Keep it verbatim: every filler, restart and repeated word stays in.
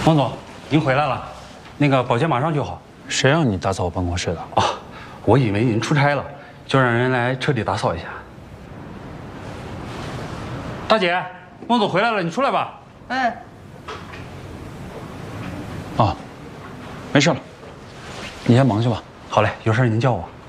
王总，您回来了，那个保洁马上就好。 谁让你打扫我办公室的？ 啊，我以为您出差了，就让人来彻底打扫一下。大姐，孟总回来了，你出来吧。 哎， 啊，没事了，你先忙去吧。 好嘞，有事您叫我。